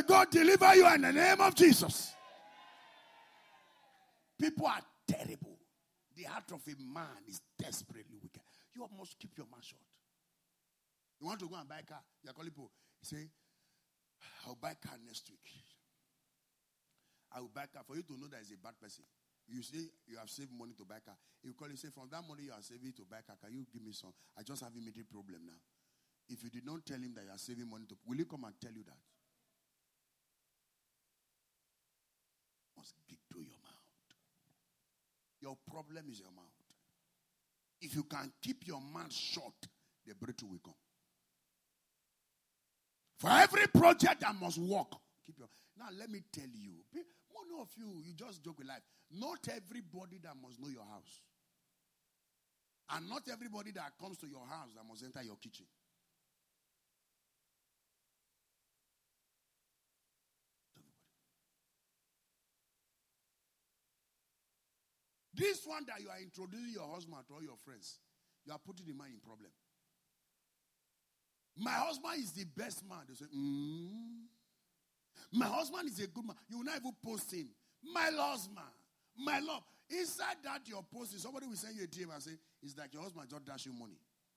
May God deliver you in the name of Jesus. People are terrible. The heart of a man is desperately wicked. You must keep your mouth shut. You want to go and buy a car. You call people. You say, I'll buy a car next week. I will buy a car. For you to know that is a bad person. You say you have saved money to buy a car. You call and say, from that money you are saving to buy a car, can you give me some? I just have a immediate problem now. If you did not tell him that you are saving money, will he come and tell you that? You must get to your mouth. Your problem is your mouth. If you can keep your mouth shut, the breakthrough will come. For every project that must work, keep your. Now let me tell you, many of you just joke with life. Not everybody that must know your house, and not everybody that comes to your house that must enter your kitchen. This one that you are introducing your husband to all your friends, you are putting the man in problem. My husband is the best man. They say, My husband is a good man. You will not even post him. My husband, my love. Inside that you're posting, somebody will send you a DM and say, it's like your husband just dash you money.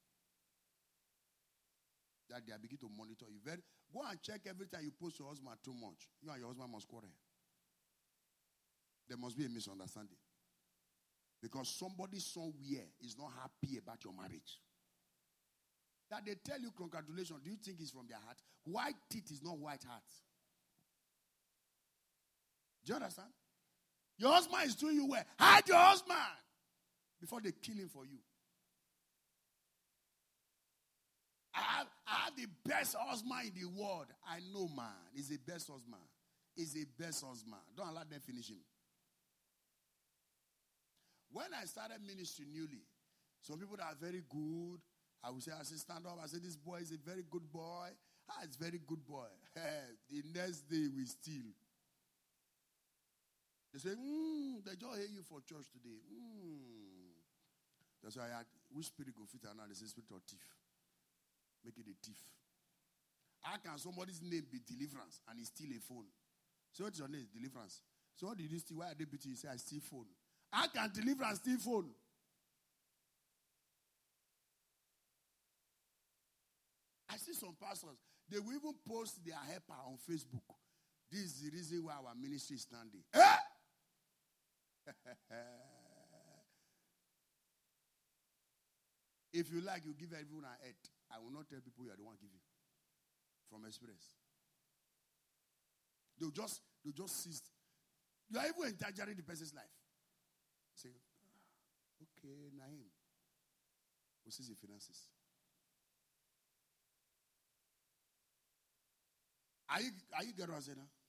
That they are beginning to monitor you. Go and check every time you post your husband too much. You and your husband must quarrel. There must be a misunderstanding. Because somebody somewhere is not happy about your marriage. That they tell you congratulations. Do you think it's from their heart? White teeth is not white heart. Do you understand? Your husband is doing you well. Hide your husband before they kill him for you. I have the best husband in the world. I know, man. He's the best husband. He's the best husband. Don't allow them finish him. When I started ministry newly, some people that are very good, I would say, I say, stand up. I say, this boy is a very good boy. It's a very good boy. The next day, we steal. They say, they just hear you for church today. That's why I had, which spirit go fit now? They say, spirit of thief. Make it a thief. How can somebody's name be Deliverance and he steal a phone? So what's your name? Deliverance. So what did you steal? Why are they beating you? Say, I steal phone. How can Deliverance steal phone? I see some pastors, they will even post their helper on Facebook. This is the reason why our ministry is standing. If you like, you give everyone a head. I will not tell people you are the one giving. From experience. They'll just seize. You are even endangering the person's life. Say, okay, Naim. We'll seize the finances. Are you getting what I'm saying now?